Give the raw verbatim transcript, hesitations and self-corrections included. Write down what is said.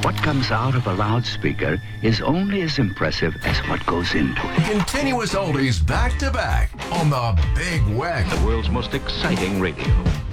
What comes out of a loudspeaker is only as impressive as what goes into it. Continuous oldies back to back on the Big Wagon. The world's most exciting radio.